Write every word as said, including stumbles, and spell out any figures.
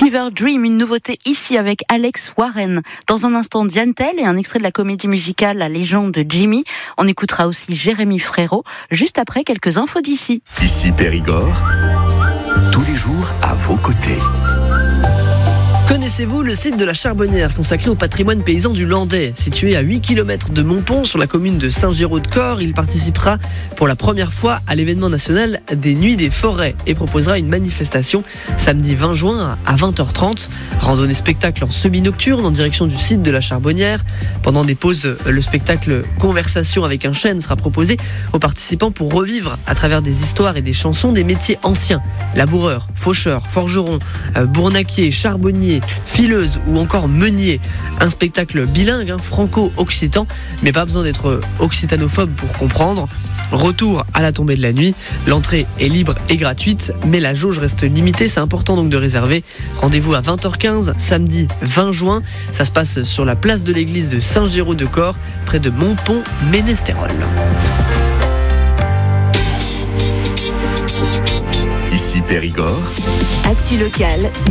Fever Dream, une nouveauté ici avec Alex Warren. Dans un instant, Diane Tell et un extrait de la comédie musicale La légende de Jimmy. On écoutera aussi Jérémy Frérot, juste après quelques infos d'ici. Ici Périgord, tous les jours à vos côtés. Connaissez-vous le site de la Charbonnière consacré au patrimoine paysan du Landais? Situé à huit kilomètres de Montpont, sur la commune de Saint-Géraud-de-Corps, il participera pour la première fois à l'événement national des Nuits des Forêts et proposera une manifestation samedi vingt juin à vingt heures trente. Randonnée spectacle en semi-nocturne en direction du site de la Charbonnière. Pendant des pauses, le spectacle Conversation avec un chêne sera proposé aux participants pour revivre à travers des histoires et des chansons des métiers anciens. Laboureurs, faucheurs, forgerons, euh, bournaquiers, charbonniers, fileuse ou encore meunier. Un spectacle bilingue, hein, franco-occitan, mais pas besoin d'être occitanophobe pour comprendre. Retour à la tombée de la nuit. L'entrée est libre et gratuite, mais la jauge reste limitée, c'est important donc de réserver. Rendez-vous à vingt heures quinze, samedi vingt juin. Ça se passe sur la place de l'église de Saint-Géraud-de-Corps, près de Montpont-Ménestérol. Ici Périgord. Actu locale.